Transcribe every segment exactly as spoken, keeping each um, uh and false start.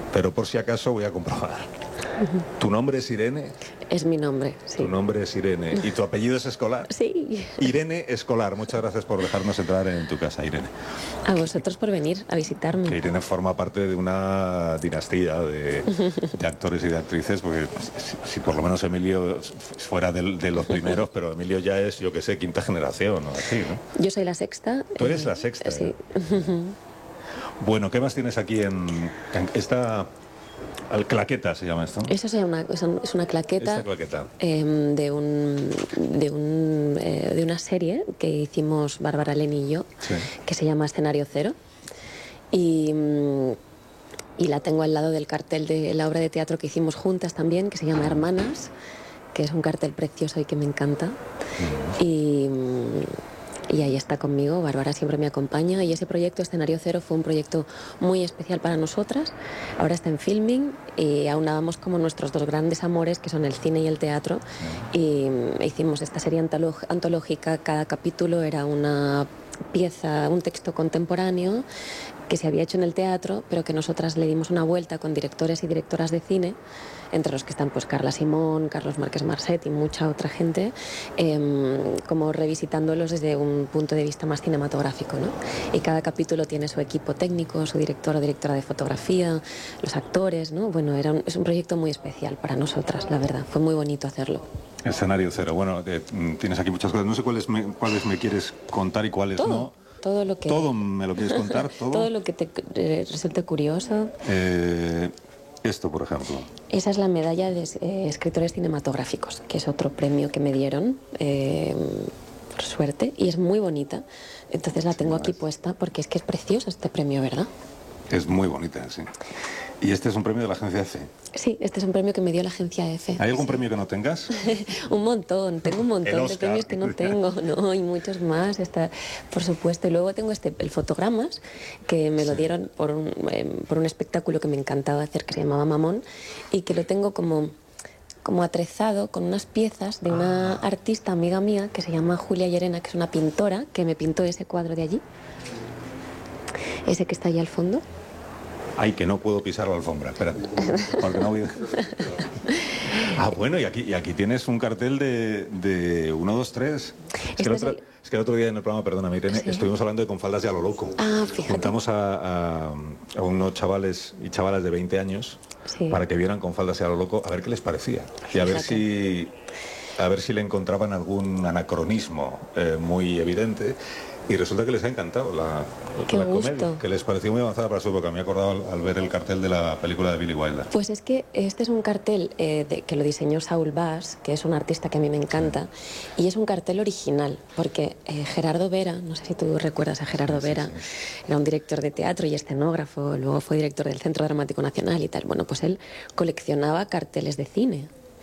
pero por si acaso voy a comprobar. ¿Tu nombre es Irene? Es mi nombre, sí. Tu nombre es Irene. ¿Y tu apellido es Escolar? Sí. Irene Escolar. Muchas gracias por dejarnos entrar en tu casa, Irene. A vosotros por venir a visitarme. Que Irene forma parte de una dinastía de, de actores y de actrices, porque si, si por lo menos Emilio fuera de, de los primeros, pero Emilio ya es, yo que sé, quinta generación o así, ¿no? Yo soy la sexta. Tú eres eh, la sexta. Sí. ¿Eh? Bueno, ¿qué más tienes aquí en, en esta... Al claqueta se llama esto, ¿no? Eso es una, es una claqueta, Esta claqueta. Eh, de, un, de, un, eh, de una serie que hicimos Bárbara Leni y yo, Sí. que se llama Escenario Cero. Y, y la tengo al lado del cartel de la obra de teatro que hicimos juntas también, que se llama Hermanas, que es un cartel precioso y que me encanta. Mm. Y... Y ahí está conmigo, Bárbara siempre me acompaña y ese proyecto Escenario Cero fue un proyecto muy especial para nosotras. Ahora está en filming y aunábamos como nuestros dos grandes amores que son el cine y el teatro y hicimos esta serie antológica, cada capítulo era una pieza, un texto contemporáneo que se había hecho en el teatro, pero que nosotras le dimos una vuelta con directores y directoras de cine, entre los que están pues Carla Simón, Carlos Márquez Marcet y mucha otra gente, eh, como revisitándolos desde un punto de vista más cinematográfico, ¿no? Y cada capítulo tiene su equipo técnico, su director o directora de fotografía, los actores, ¿no? Bueno, era un, es un proyecto muy especial para nosotras, la verdad, fue muy bonito hacerlo. Escenario Cero, bueno, eh, tienes aquí muchas cosas, no sé cuáles me, cuáles me quieres contar y cuáles Todo. no. Todo lo que... ¿Todo me lo quieres contar? ¿Todo? Todo lo que te eh, resulte curioso. Eh, esto, por ejemplo. Esa es la medalla de eh, escritores cinematográficos, que es otro premio que me dieron, eh, por suerte, y es muy bonita. Entonces la tengo sí, aquí puesta porque es que es precioso este premio, ¿verdad? Es muy bonita, sí. ¿Y este es un premio de la agencia EFE? Sí, este es un premio que me dio la agencia EFE. ¿Hay algún sí. premio que no tengas? Un montón, tengo un montón de premios que no tengo, no, y muchos más, está, por supuesto. Y luego tengo este, el Fotogramas, que me lo dieron por un, eh, por un espectáculo que me encantaba hacer, que se llamaba Mamón, y que lo tengo como... como atrezado con unas piezas de una ah. artista amiga mía que se llama Julia Llerena, que es una pintora, que me pintó ese cuadro de allí, ese que está ahí al fondo. Ay, que no puedo pisar la alfombra, espérate. Porque no voy a... Ah, bueno, y aquí, y aquí tienes un cartel de, de uno, dos, tres. Es que, el otro, es que el otro día en el programa, perdóname, Irene, ¿sí? Estuvimos hablando de Con faldas y a lo loco. Ah, fíjate. Juntamos a, a, a unos chavales y chavalas de veinte años sí. para que vieran Con faldas y a lo loco, a ver qué les parecía. Fíjate. Y a ver si, a ver si le encontraban algún anacronismo eh, muy evidente. Y resulta que les ha encantado la, la comedia, que les pareció muy avanzada para su época. Me he acordado al, al ver el cartel de la película de Billy Wilder. Pues es que este es un cartel eh, de, que lo diseñó Saul Bass, que es un artista que a mí me encanta, sí. y es un cartel original, porque eh, Gerardo Vera, no sé si tú recuerdas a Gerardo sí, Vera, sí, sí. era un director de teatro y escenógrafo, luego fue director del Centro Dramático Nacional y tal. Bueno, pues él coleccionaba carteles de cine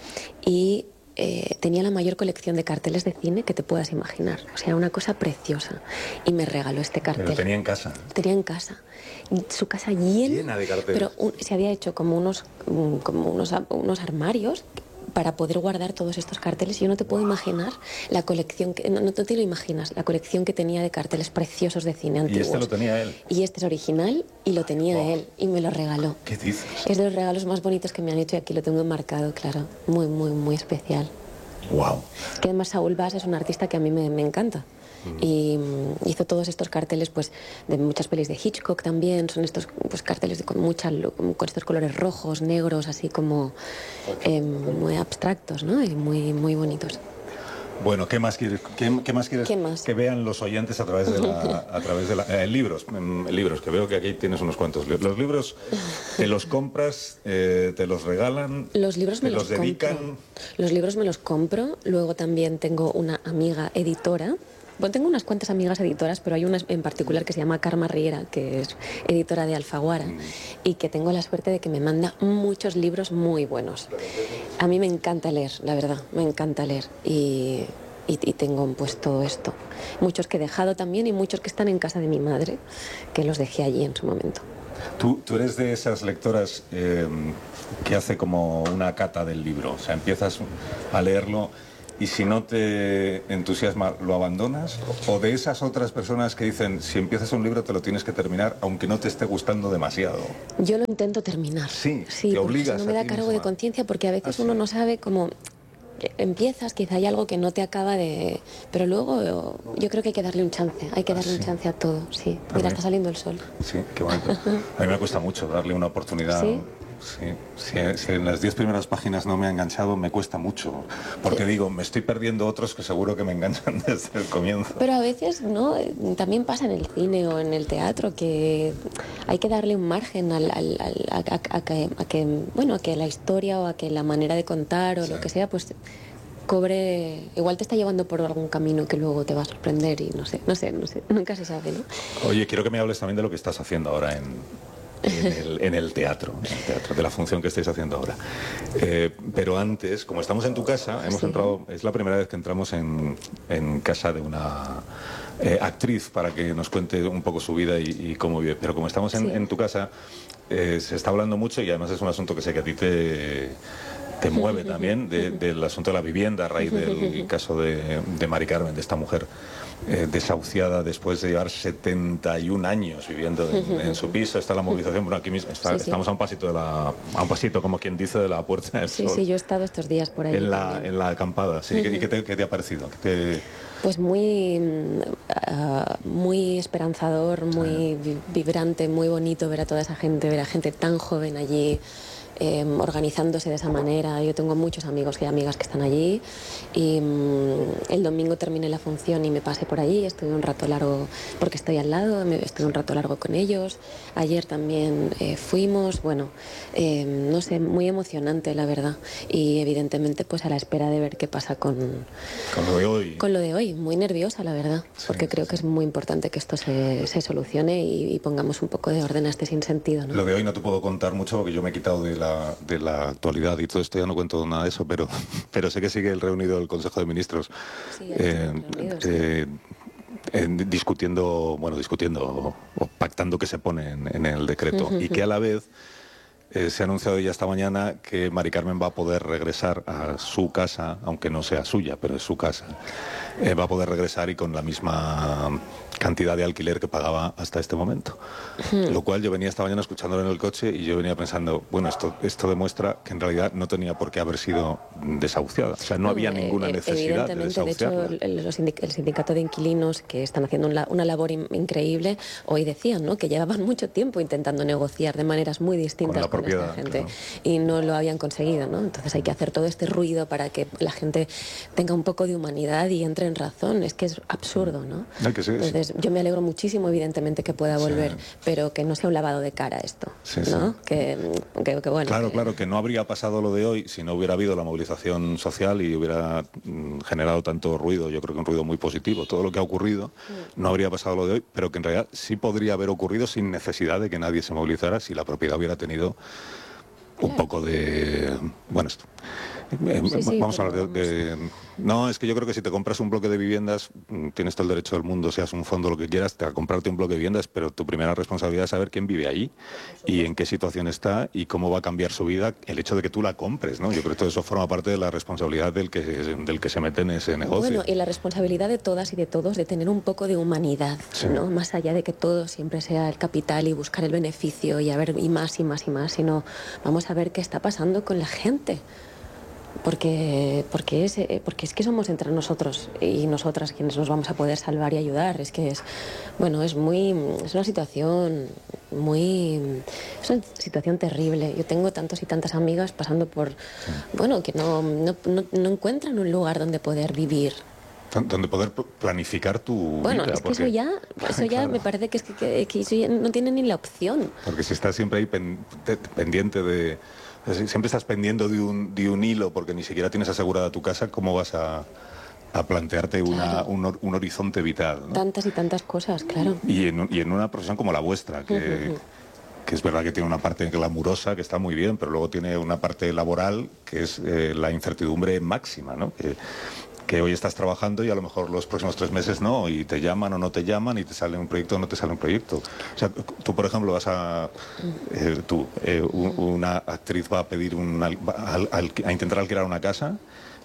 y... Eh, tenía la mayor colección de carteles de cine que te puedas imaginar. O sea, una cosa preciosa. Y me regaló este cartel. Pero tenía en casa. Tenía en casa. Su casa llena, llena de carteles. Pero un, se había hecho como unos, como unos, unos armarios para poder guardar todos estos carteles. Yo no te puedo wow. imaginar la colección, que, no, no te lo imaginas, la colección que tenía de carteles preciosos de cine antiguos. Y este lo tenía él. Y este es original y lo tenía wow. él y me lo regaló. ¿Qué dices? Es de los regalos más bonitos que me han hecho y aquí lo tengo enmarcado, claro. Muy, muy, muy especial. Wow. Que además Saul Bass es un artista que a mí me, me encanta. Y hizo todos estos carteles pues de muchas pelis de Hitchcock también, son estos pues carteles de, con mucha con estos colores rojos, negros, así como eh, muy abstractos, ¿no? Y muy muy bonitos. Bueno, ¿qué más quieres, qué, qué más quieres ¿Qué más? que vean los oyentes a través de la, a través de la, eh, libros, eh, libros, que veo que aquí tienes unos cuantos libros. Los libros te los compras, eh, te los regalan, los libros me te los, los dedican. Compro. Los libros me los compro. Luego también tengo una amiga editora. Bueno, tengo unas cuantas amigas editoras, pero hay una en particular que se llama Karma Riera, que es editora de Alfaguara, mm. y que tengo la suerte de que me manda muchos libros muy buenos. A mí me encanta leer, la verdad, me encanta leer. Y, y, y tengo pues todo esto. Muchos que he dejado también y muchos que están en casa de mi madre, que los dejé allí en su momento. ¿Tú, tú eres de esas lectoras eh, que hace como una cata del libro? O sea, empiezas a leerlo y si no te entusiasma, ¿lo abandonas? ¿O de esas otras personas que dicen, si empiezas un libro te lo tienes que terminar, aunque no te esté gustando demasiado? Yo lo intento terminar. Sí, sí, te porque obligas si no me a da ti cargo de misma. conciencia, porque a veces ¿Ah, uno sí? no sabe cómo empiezas, quizá hay algo que no te acaba de... Pero luego yo creo que hay que darle un chance, hay que darle ¿Ah, sí? un chance a todo, sí. ¿A Mira, mí? está saliendo el sol. Sí, qué bonito. A mí me cuesta mucho darle una oportunidad. ¿Sí? Sí, si, si en las diez primeras páginas no me ha enganchado, me cuesta mucho. Porque Sí. digo, me estoy perdiendo otros que seguro que me enganchan desde el comienzo. Pero a veces, ¿no? También pasa en el cine o en el teatro que hay que darle un margen al, al, al, a, a, a, que, a que, bueno, a que la historia o a que la manera de contar o sí. lo que sea, pues cobre, igual te está llevando por algún camino que luego te va a sorprender y no sé, no sé, no sé, nunca se sabe, ¿no? Oye, quiero que me hables también de lo que estás haciendo ahora en, en, el, en el teatro, en el teatro, de la función que estáis haciendo ahora. Eh, pero antes, como estamos en tu casa, hemos sí. entrado, es la primera vez que entramos en, en casa de una eh, actriz para que nos cuente un poco su vida y, y cómo vive. Pero como estamos en, sí. en tu casa, eh, se está hablando mucho y además es un asunto que sé que a ti te... te mueve también de, del asunto de la vivienda a raíz del caso de, de Mari Carmen, de esta mujer eh, desahuciada después de llevar setenta y un años viviendo en, en su piso. Está la movilización, bueno, aquí mismo está, sí, sí. estamos a un pasito de la, a un pasito, como quien dice, de la Puerta del Sí, Sol. sí, yo he estado estos días por ahí. En la, en la acampada, sí. ¿Y qué te, qué te ha parecido? ¿Qué te... Pues muy, uh, muy esperanzador, muy sí. vibrante, muy bonito ver a toda esa gente, ver a gente tan joven allí. Eh, organizándose de esa manera. Yo tengo muchos amigos y amigas que están allí y um, el domingo terminé la función y me pasé por allí, estuve un rato largo porque estoy al lado, me, estuve un rato largo con ellos. Ayer también eh, fuimos, bueno, eh, no sé, muy emocionante la verdad y evidentemente pues a la espera de ver qué pasa con, con lo de hoy. Con lo de hoy, muy nerviosa la verdad, sí, porque creo sí. que es muy importante que esto se, se solucione y, y pongamos un poco de orden a este sinsentido, ¿no? Lo de hoy no te puedo contar mucho porque yo me he quitado de la de la actualidad y todo esto, ya no cuento nada de eso, pero, pero sé que sigue el reunido del Consejo de Ministros sí, eh, reunido, sí. eh, eh, discutiendo, bueno, discutiendo o, o pactando qué se pone en, en el decreto y que a la vez eh, se ha anunciado ya esta mañana que Mari Carmen va a poder regresar a su casa, aunque no sea suya, pero es su casa. Eh, va a poder regresar y con la misma cantidad de alquiler que pagaba hasta este momento. Hmm. Lo cual yo venía esta mañana escuchándolo en el coche y yo venía pensando, bueno, esto, esto demuestra que en realidad no tenía por qué haber sido desahuciada. O sea, no, no había ninguna necesidad de desahuciarla. De hecho, el, los sindic el sindicato de inquilinos, que están haciendo una, una labor in, increíble, hoy decían, ¿no?, que llevaban mucho tiempo intentando negociar de maneras muy distintas con, con esta gente, claro. y no lo habían conseguido, ¿no? Entonces hay que hacer todo este ruido para que la gente tenga un poco de humanidad y entre en razón. Es que es absurdo, ¿no? Hay que ser, Entonces, sí. yo me alegro muchísimo, evidentemente, que pueda volver, sí. pero que no sea un lavado de cara esto, sí, ¿no? Sí. Que, que, que bueno. Claro, que... claro, que no habría pasado lo de hoy si no hubiera habido la movilización social y hubiera mm, generado tanto ruido. Yo creo que un ruido muy positivo. Todo lo que ha ocurrido mm. no habría pasado lo de hoy, pero que en realidad sí podría haber ocurrido sin necesidad de que nadie se movilizara si la propiedad hubiera tenido un claro. poco de... Bueno, esto... Sí, sí, vamos a hablar de, de... No, es que yo creo que si te compras un bloque de viviendas, tienes todo el derecho del mundo, seas un fondo, lo que quieras, a comprarte un bloque de viviendas, pero tu primera responsabilidad es saber quién vive ahí y en qué situación está y cómo va a cambiar su vida el hecho de que tú la compres, ¿no? Yo creo que todo eso forma parte de la responsabilidad del que, del que se mete en ese negocio. Bueno, y la responsabilidad de todas y de todos de tener un poco de humanidad, sí. ¿no? Más allá de que todo siempre sea el capital y buscar el beneficio y a ver y más y más y más, sino vamos a ver qué está pasando con la gente. Porque, porque, es, porque es que somos entre nosotros y nosotras quienes nos vamos a poder salvar y ayudar. Es que es, bueno, es muy, es una situación muy, es una situación terrible. Yo tengo tantos y tantas amigas pasando por, sí. bueno, que no, no, no, no encuentran un lugar donde poder vivir. Donde poder planificar tu bueno, vida. Es que porque... eso ya, eso ya claro. me parece que, es que, que, que eso ya no tiene ni la opción. Porque si estás siempre ahí pen, te, pendiente de... Siempre estás pendiendo de un, de un hilo porque ni siquiera tienes asegurada tu casa, ¿cómo vas a, a plantearte una, claro. un, un horizonte vital, ¿no? Tantas y tantas cosas, claro. Y en, y en una profesión como la vuestra, que, uh-huh. que es verdad que tiene una parte glamurosa, que está muy bien, pero luego tiene una parte laboral que es eh, la incertidumbre máxima, ¿no? Que, que hoy estás trabajando y a lo mejor los próximos tres meses no, y te llaman o no te llaman, y te sale un proyecto o no te sale un proyecto. O sea, tú, por ejemplo, vas a... Eh, tú, eh, un, una actriz va a pedir un, a, a, a intentar alquilar una casa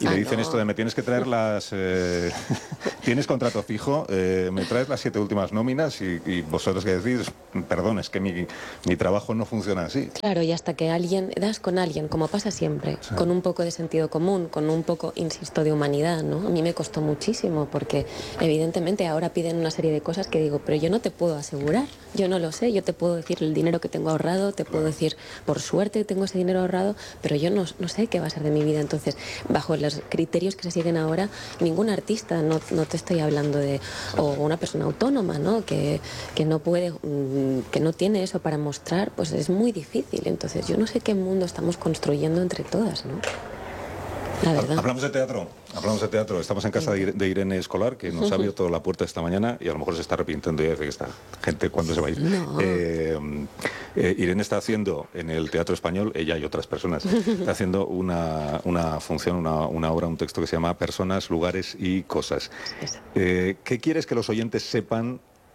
Y ah, le dicen no. esto de me tienes que traer las... Eh, tienes contrato fijo, eh, me traes las siete últimas nóminas y, y vosotros que decís, perdón, es que mi, mi trabajo no funciona así. Claro, y hasta que alguien, das con alguien, como pasa siempre, sí. con un poco de sentido común, con un poco, insisto, de humanidad, ¿no? A mí me costó muchísimo porque evidentemente ahora piden una serie de cosas que digo, pero yo no te puedo asegurar, yo no lo sé, yo te puedo decir el dinero que tengo ahorrado, te puedo decir, por suerte tengo ese dinero ahorrado, pero yo no, no sé qué va a ser de mi vida. Entonces, bajo los criterios que se siguen ahora, ningún artista, no, no te estoy hablando de, o una persona autónoma, ¿no? Que, que no puede, que no tiene eso para mostrar, pues es muy difícil. Entonces, yo no sé qué mundo estamos construyendo entre todas, ¿no? La verdad. Hablamos de teatro, hablamos de teatro. Estamos en casa de Irene Escolar, que nos ha abierto la puerta esta mañana y a lo mejor se está arrepintiendo de que esta gente cuando se va a ir. No. Eh, eh, Irene está haciendo en el Teatro Español, ella y otras personas, está haciendo una, una función, una, una obra, un texto que se llama Personas, Lugares y Cosas. Eh, ¿Qué quieres que los oyentes sepan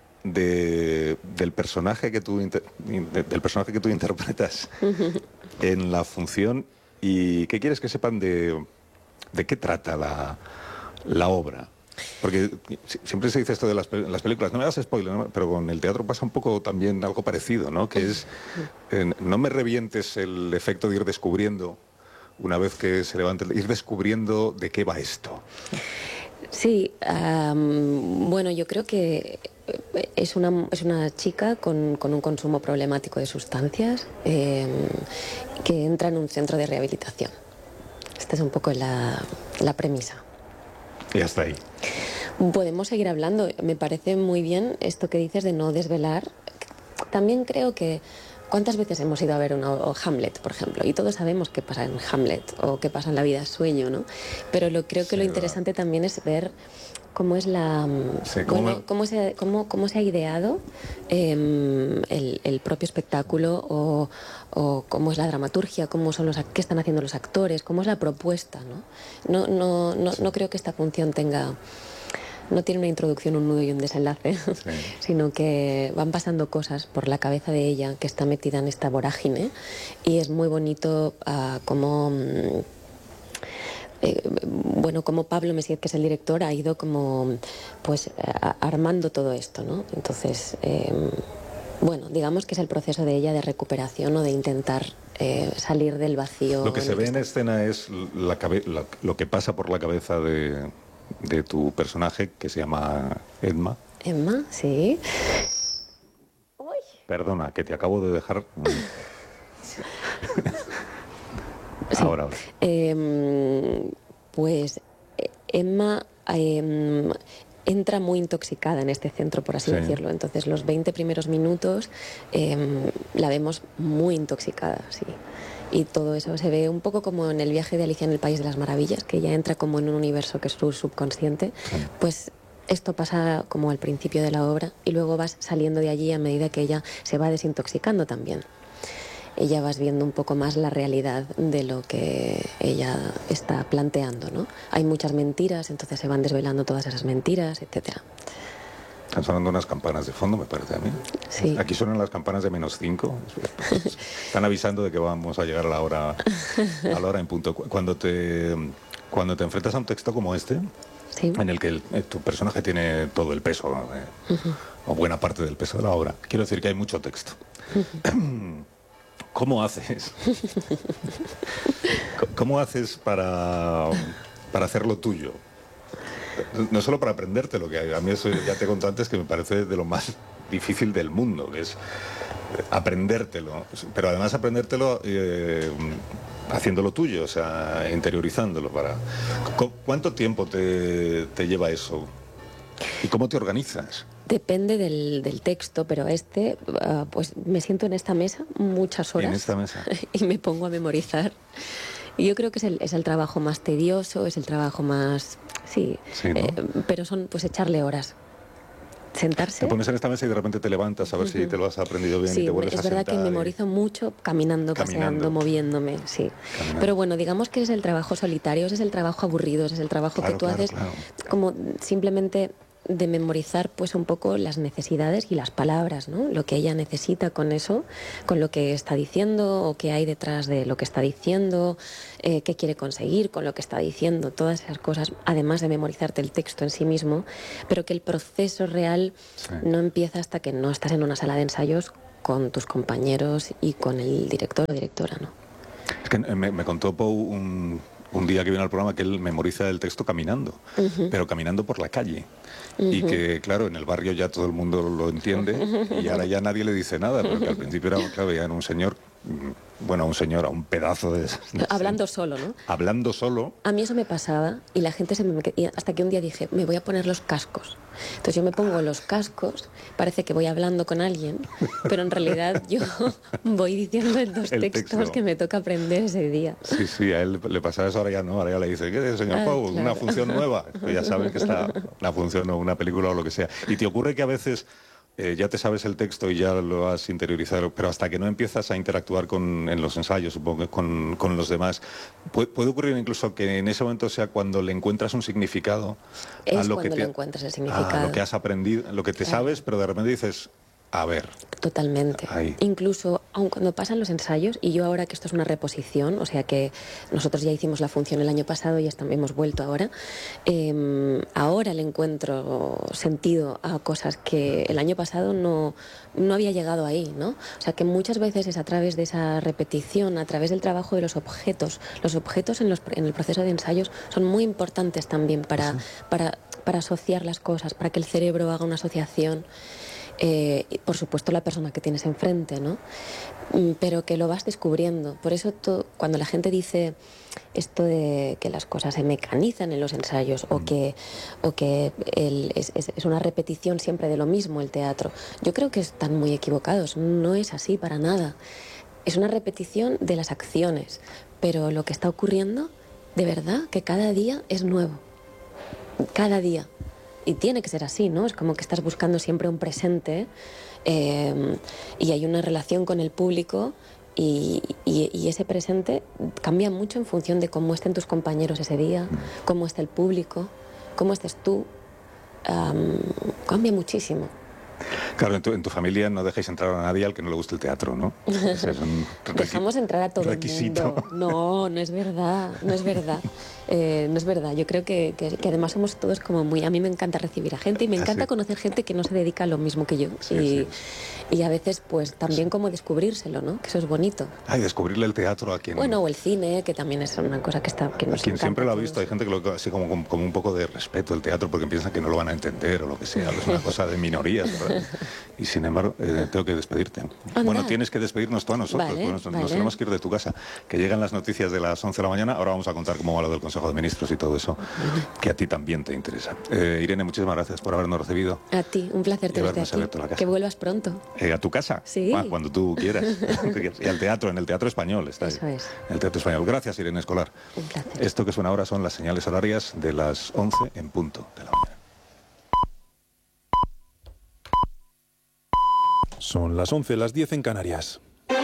de, del personaje que tú de, del personaje que tú interpretas en la función y qué quieres que sepan de ¿de qué trata la, la obra? Porque siempre se dice esto de las, las películas, no me hagas spoiler, ¿no? Pero con el teatro pasa un poco también algo parecido, ¿no? Que es, eh, no me revientes el efecto de ir descubriendo, una vez que se levante, ir descubriendo de qué va esto. Sí, um, bueno, yo creo que es una, es una chica con, con un consumo problemático de sustancias eh, que entra en un centro de rehabilitación. Esta es un poco la, la premisa. Y hasta ahí. Podemos seguir hablando. Me parece muy bien esto que dices de no desvelar. También creo que... ¿Cuántas veces hemos ido a ver una, o Hamlet, por ejemplo? Y todos sabemos qué pasa en Hamlet o qué pasa en La vida es sueño, ¿no? Pero lo, creo que sí, lo interesante ¿verdad? También es ver cómo es la sí, cómo, bueno, cómo, se, cómo, cómo se ha ideado eh, el, el propio espectáculo o, o cómo es la dramaturgia, cómo son los, qué están haciendo los actores, cómo es la propuesta, ¿no? No, no, no, no creo que esta función tenga... No tiene una introducción, un nudo y un desenlace, sí. sino que van pasando cosas por la cabeza de ella que está metida en esta vorágine y es muy bonito uh, como... Um, eh, bueno, como Pablo Messiet, que es el director, ha ido como pues uh, armando todo esto, ¿no? Entonces, eh, bueno, digamos que es el proceso de ella de recuperación o de intentar eh, salir del vacío. Lo que se ve que en escena es la cabe la, lo que pasa por la cabeza de... de tu personaje, que se llama Emma. Emma, sí. Uy. Perdona, que te acabo de dejar... Sí. ahora, ahora. Eh, pues Emma eh, entra muy intoxicada en este centro, por así sí. decirlo. Entonces los veinte primeros minutos eh, la vemos muy intoxicada, sí. Y todo eso se ve un poco como en el viaje de Alicia en el País de las Maravillas, que ella entra como en un universo que es su subconsciente. Sí. Pues esto pasa como al principio de la obra y luego vas saliendo de allí a medida que ella se va desintoxicando también. Ella vas viendo un poco más la realidad de lo que ella está planteando, ¿no? Hay muchas mentiras, entonces se van desvelando todas esas mentiras, etcétera. Están sonando unas campanas de fondo, me parece a mí. Sí. Aquí suenan las campanas de menos cinco. Están avisando de que vamos a llegar a la hora, a la hora en punto. Cuando te, cuando te enfrentas a un texto como este, sí. en el que el, tu personaje tiene todo el peso, eh, uh-huh. o buena parte del peso de la obra, quiero decir que hay mucho texto. Uh-huh. ¿Cómo haces? ¿Cómo haces para, para hacerlo tuyo? No solo para aprendértelo, que a mí eso ya te conté antes que me parece de lo más difícil del mundo, que es aprendértelo, pero además aprendértelo eh, haciéndolo tuyo, o sea, interiorizándolo. Para... ¿Cuánto tiempo te, te lleva eso? ¿Y cómo te organizas? Depende del, del texto, pero este, uh, pues me siento en esta mesa muchas horas. ¿En esta mesa? Y me pongo a memorizar. Y yo creo que es el, es el trabajo más tedioso, es el trabajo más... Sí, sí ¿no? eh, pero son pues echarle horas. Sentarse. Te pones en esta mesa y de repente te levantas a ver uh-huh. si te lo has aprendido bien sí, y te vuelves a sentar. Es verdad que memorizo y... mucho caminando, caminando, paseando, moviéndome, sí. Caminando. Pero bueno, digamos que es el trabajo solitario, ese es el trabajo aburrido, ese es el trabajo claro, que tú claro, haces claro. como simplemente de memorizar pues un poco las necesidades y las palabras, ¿no? Lo que ella necesita con eso, con lo que está diciendo o qué hay detrás de lo que está diciendo, eh, qué quiere conseguir con lo que está diciendo, todas esas cosas, además de memorizarte el texto en sí mismo, pero que el proceso real sí. no empieza hasta que no estás en una sala de ensayos con tus compañeros y con el director o directora, ¿no? Es que me, me contó Pau un, un día que vino al programa que él memoriza el texto caminando, uh-huh. pero caminando por la calle. Uh-huh. Y que, claro, en el barrio ya todo el mundo lo entiende y ahora ya nadie le dice nada, porque al principio era, claro, ya era un señor, bueno, un señor, a un pedazo de... de hablando solo, ¿no? Hablando solo. A mí eso me pasaba y la gente se me... Hasta que un día dije, me voy a poner los cascos. Entonces yo me pongo los cascos, parece que voy hablando con alguien, pero en realidad yo voy diciendo los el textos texto. que me toca aprender ese día. Sí, sí, a él le pasaba eso, ahora ya no, ahora ya le dice, ¿qué, señor ah, Pau? Claro. ¿Una función nueva? Pues ya saben que está una función o una película o lo que sea. Y te ocurre que a veces... Eh, ya te sabes el texto y ya lo has interiorizado, pero hasta que no empiezas a interactuar con, en los ensayos, supongo, con, con los demás, puede, puede ocurrir incluso que en ese momento sea cuando le encuentras un significado es a lo cuando que te, le encuentras el significado. a lo que has aprendido, lo que te claro. sabes, pero de repente dices, a ver. Totalmente. Ahí. Incluso, aun cuando pasan los ensayos, y yo ahora que esto es una reposición, o sea que nosotros ya hicimos la función el año pasado y estamos, hemos vuelto ahora, eh, ahora le encuentro sentido a cosas que el año pasado no, no había llegado ahí, ¿no? O sea que muchas veces es a través de esa repetición, a través del trabajo de los objetos. Los objetos en, los, en el proceso de ensayos son muy importantes también para, sí. para, para asociar las cosas, para que el cerebro haga una asociación. Eh, y por supuesto la persona que tienes enfrente, ¿no? Pero que lo vas descubriendo. Por eso to, cuando la gente dice esto de que las cosas se mecanizan en los ensayos o que, o que el, es, es, es una repetición siempre de lo mismo el teatro, yo creo que están muy equivocados. No es así para nada. Es una repetición de las acciones, pero lo que está ocurriendo de verdad que cada día es nuevo. Cada día. Y tiene que ser así, ¿no? Es como que estás buscando siempre un presente eh, y hay una relación con el público y, y, y ese presente cambia mucho en función de cómo estén tus compañeros ese día, cómo está el público, cómo estés tú. Um, cambia muchísimo. Claro, en tu, en tu familia no dejáis entrar a nadie al que no le guste el teatro, ¿no? Ese es un Dejamos entrar a todo requisito. el mundo. No, no es verdad, no es verdad. Eh, no es verdad. Yo creo que, que, que además somos todos como muy... A mí me encanta recibir a gente y me encanta ¿Ah, sí? conocer gente que no se dedica a lo mismo que yo. Sí, y, sí. y a veces, pues, también sí. como descubrírselo, ¿no? Que eso es bonito. Ay, descubrirle el teatro a quien... Bueno, o el cine, que también es una cosa que está... Que nos a quien encanta, siempre lo ha visto. Hay gente que lo así como, como, como un poco de respeto al teatro porque piensan que no lo van a entender o lo que sea. Es una cosa de minorías. ¿Verdad? Y sin embargo, eh, tengo que despedirte. Anda. Bueno, tienes que despedirnos tú a nosotros. Vale, pues nos, vale. nos tenemos que ir de tu casa. Que llegan las noticias de las once de la mañana. Ahora vamos a contar cómo va lo del Consejo de Ministros y todo eso, que a ti también te interesa. Eh, Irene, muchísimas gracias por habernos recibido. A ti, un placer tenerte aquí. Que vuelvas pronto. Eh, ¿A tu casa? Sí. Ah, cuando tú quieras. Y al teatro, en el Teatro Español. Está eso ahí. es. En el Teatro Español. Gracias, Irene Escolar. Un placer. Esto que suena ahora son las señales horarias de las once en punto de la mañana. Son las once, las diez en Canarias.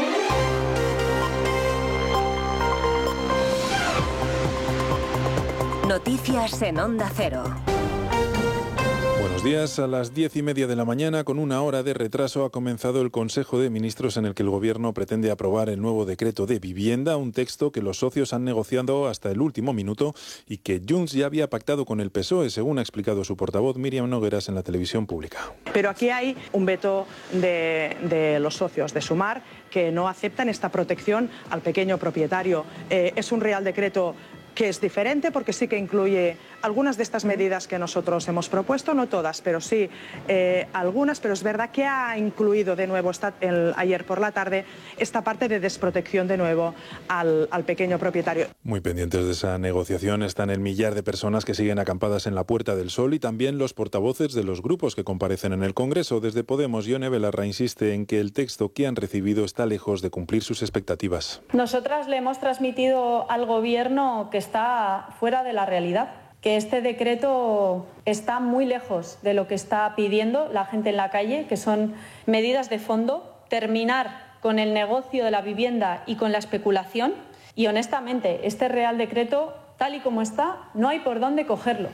Noticias en Onda Cero. Buenos días. A las diez y media de la mañana, con una hora de retraso, ha comenzado el Consejo de Ministros en el que el Gobierno pretende aprobar el nuevo decreto de vivienda, un texto que los socios han negociado hasta el último minuto y que Junts ya había pactado con el P S O E, según ha explicado su portavoz Míriam Nogueras en la televisión pública. Pero aquí hay un veto de, de los socios de Sumar que no aceptan esta protección al pequeño propietario. Eh, es un Real Decreto que es diferente porque sí que incluye algunas de estas medidas que nosotros hemos propuesto, no todas, pero sí eh, algunas, pero es verdad que ha incluido de nuevo esta, el, ayer por la tarde esta parte de desprotección de nuevo al, al pequeño propietario. Muy pendientes de esa negociación están el millar de personas que siguen acampadas en la Puerta del Sol y también los portavoces de los grupos que comparecen en el Congreso. Desde Podemos, Ione Belarra insiste en que el texto que han recibido está lejos de cumplir sus expectativas. Nosotras le hemos transmitido al Gobierno que está fuera de la realidad, que este decreto está muy lejos de lo que está pidiendo la gente en la calle, que son medidas de fondo, terminar con el negocio de la vivienda y con la especulación. Y honestamente, este Real Decreto, tal y como está, no hay por dónde cogerlo.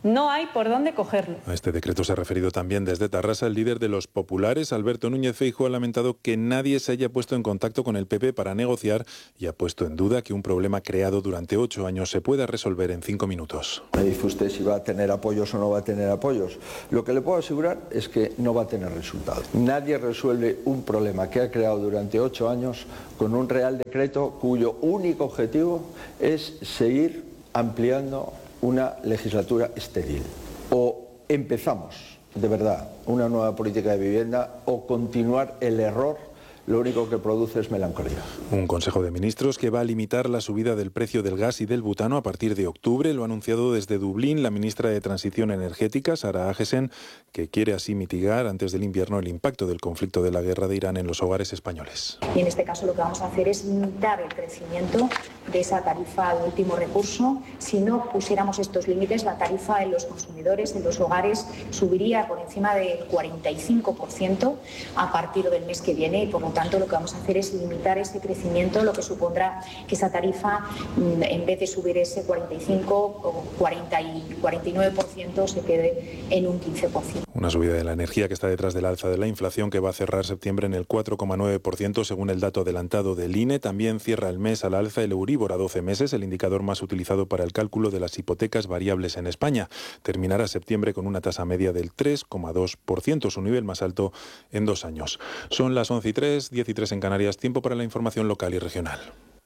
No hay por dónde cogerlo. A este decreto se ha referido también desde Tarrasa el líder de los populares, Alberto Núñez Feijóo, ha lamentado que nadie se haya puesto en contacto con el P P para negociar y ha puesto en duda que un problema creado durante ocho años se pueda resolver en cinco minutos. Me dice usted si va a tener apoyos o no va a tener apoyos. Lo que le puedo asegurar es que no va a tener resultados. Nadie resuelve un problema que ha creado durante ocho años con un Real Decreto cuyo único objetivo es seguir ampliando una legislatura estéril. O empezamos, de verdad, una nueva política de vivienda o continuar el error, lo único que produce es melancolía. Un Consejo de Ministros que va a limitar la subida del precio del gas y del butano a partir de octubre. Lo ha anunciado desde Dublín la ministra de Transición Energética, Sara Agesen, que quiere así mitigar antes del invierno el impacto del conflicto de la guerra de Irán en los hogares españoles. Y en este caso lo que vamos a hacer es limitar el crecimiento de esa tarifa de último recurso. Si no pusiéramos estos límites, la tarifa en los consumidores, en los hogares, subiría por encima del cuarenta y cinco por ciento a partir del mes que viene y por lo Por tanto, lo que vamos a hacer es limitar ese crecimiento, lo que supondrá que esa tarifa, en vez de subir ese cuarenta y cinco o cuarenta y cuarenta y nueve por ciento, se quede en un quince por ciento. Una subida de la energía que está detrás del alza de la inflación, que va a cerrar septiembre en el cuatro coma nueve por ciento según el dato adelantado del I N E. También cierra el mes al alza el Euríbor a doce meses, el indicador más utilizado para el cálculo de las hipotecas variables en España. Terminará septiembre con una tasa media del tres coma dos por ciento, su nivel más alto en dos años. Son las once y tres, diez y tres en Canarias, tiempo para la información local y regional.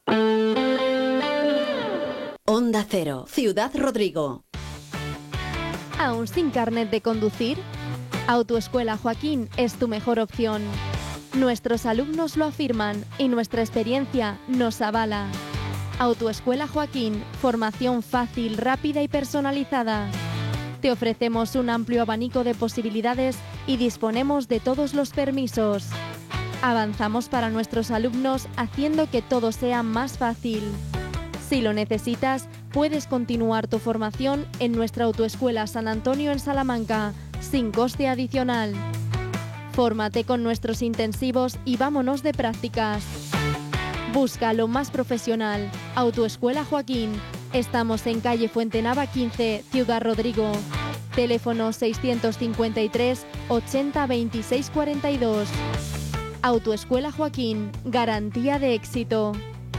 Onda Cero, Ciudad Rodrigo. ¿Aún sin carnet de conducir? Autoescuela Joaquín es tu mejor opción. Nuestros alumnos lo afirman y nuestra experiencia nos avala. Autoescuela Joaquín, formación fácil, rápida y personalizada. Te ofrecemos un amplio abanico de posibilidades y disponemos de todos los permisos. Avanzamos para nuestros alumnos haciendo que todo sea más fácil. Si lo necesitas, puedes continuar tu formación en nuestra Autoescuela San Antonio en Salamanca, sin coste adicional. Fórmate con nuestros intensivos y vámonos de prácticas. Busca lo más profesional. Autoescuela Joaquín. Estamos en calle Fuentenava quince, Ciudad Rodrigo. Teléfono seiscientos cincuenta y tres, ochenta, veintiséis cuarenta y dos. Autoescuela Joaquín, garantía de éxito.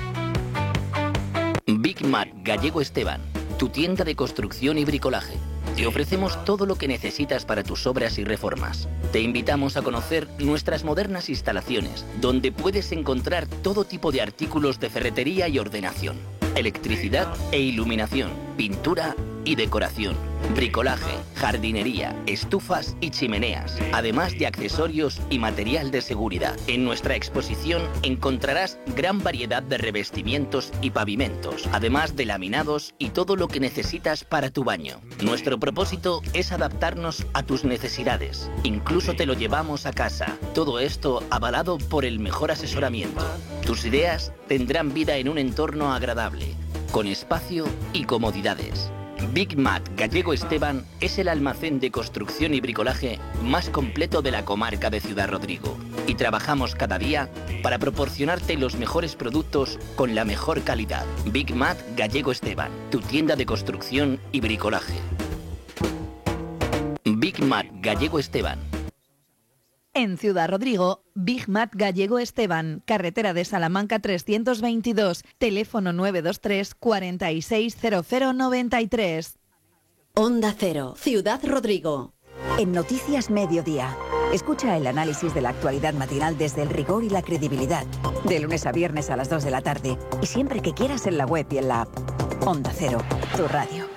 Big Mac Gallego Esteban, tu tienda de construcción y bricolaje. Te ofrecemos todo lo que necesitas para tus obras y reformas. Te invitamos a conocer nuestras modernas instalaciones, donde puedes encontrar todo tipo de artículos de ferretería y ordenación, electricidad e iluminación, pintura y decoración, bricolaje, jardinería, estufas y chimeneas, además de accesorios y material de seguridad. En nuestra exposición encontrarás gran variedad de revestimientos y pavimentos, además de laminados y todo lo que necesitas para tu baño. Nuestro propósito es adaptarnos a tus necesidades. Incluso te lo llevamos a casa. Todo esto avalado por el mejor asesoramiento. Tus ideas tendrán vida en un entorno agradable, con espacio y comodidades. Big Mac Gallego Esteban es el almacén de construcción y bricolaje más completo de la comarca de Ciudad Rodrigo. Y trabajamos cada día para proporcionarte los mejores productos con la mejor calidad. Big Mac Gallego Esteban, tu tienda de construcción y bricolaje. Big Mac Gallego Esteban. En Ciudad Rodrigo, Big Mac Gallego Esteban, carretera de Salamanca trescientos veintidós, teléfono nueve dos tres, cuarenta y seis, cero cero noventa y tres. Onda Cero, Ciudad Rodrigo. En Noticias Mediodía, escucha el análisis de la actualidad matinal desde el rigor y la credibilidad. De lunes a viernes a las dos de la tarde y siempre que quieras en la web y en la app. Onda Cero, tu radio.